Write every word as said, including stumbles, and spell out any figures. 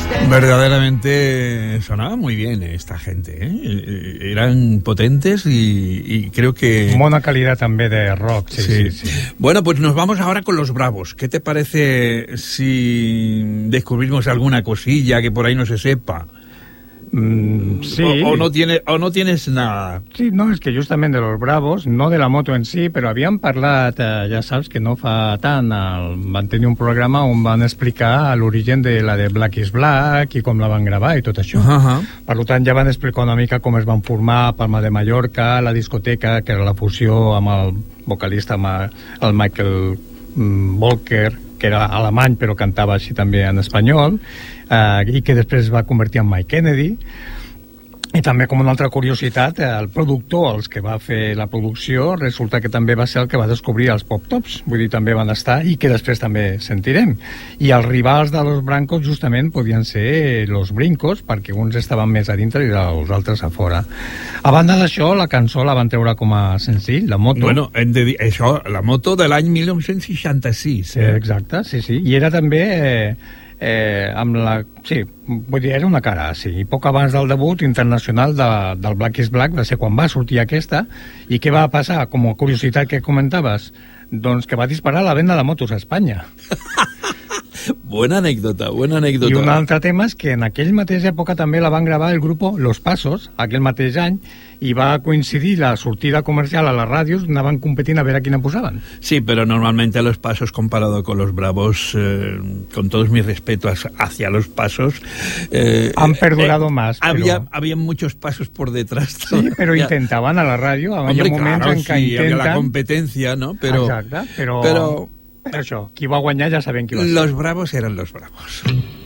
Verdaderamente sonaba muy bien esta gente, ¿eh? Eran potentes y, y creo que... Buena calidad también de rock, sí, sí, sí, sí. Bueno, pues nos vamos ahora con los Bravos. ¿Qué te parece si descubrimos alguna cosilla que por ahí no se sepa? Mm, sí. O, o, no tiene, o no tienes nada. Sí, no, és que justament de los Bravos, no de la moto en si, però havíem parlat, eh, ja saps que no fa tant, el, van tenir un programa on van explicar l'origen de la de Black is Black i com la van gravar i tot això. Uh -huh. Per tant, ja van explicar una mica com es van formar Palma de Mallorca, la discoteca, que era la fusió amb el vocalista, amb el Michael Walker, que era alemany però cantava així també en espanyol, eh, i que després es va convertir en Mike Kennedy. I també, com una altra curiositat, el productor, els que va fer la producció, resulta que també va ser el que va descobrir els Pop Tops, vull dir, també van estar, i que després també sentirem. I els rivals de los Brancos justament podien ser los Brincos, perquè uns estaven més a dintre i els altres a fora. A banda d'això, la cançó la van treure com a senzill, La Moto. Bueno, hem de dir, això, La Moto de l'any mil nou-cents seixanta-sis. Eh? Exacte, sí, sí. I era també... Eh, Eh, amb la... Sí, vull dir, era una cara, sí. I poc abans del debut internacional de, del Black is Black va ser quan va sortir aquesta. I què va passar? Com a curiositat que comentaves, doncs que va disparar la venda de motos a Espanya. Buena anècdota, buena anècdota. I un altre tema és que en aquell mateix època també la van gravar el grup Los Pasos, aquell mateix any, i va coincidir la sortida comercial a les ràdios, anaven competint a veure quina posaven. Sí, pero normalmente Los Pasos comparado con los Bravos, eh, con todos mis respetos hacia Los Pasos... Eh, Han perdurado eh, más. Había, pero... había muchos pasos por detrás. Sí, pero intentaban a la radio. Había Hombre, momentos claro, en que sí, intenten... había la competencia, ¿no? Pero, Exacte, però... però... Però això, qui va guanyar ja sabem qui va ser. Los Bravos eran los Bravos.